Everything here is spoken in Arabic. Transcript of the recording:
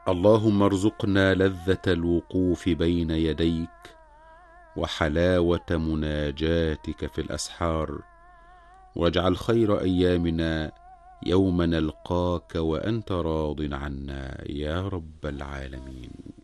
اللهم ارزقنا لذة الوقوف بين يديك وحلاوة مناجاتك في الأسحار، واجعل خير أيامنا يوم نلقاك وأنت راض عنا يا رب العالمين.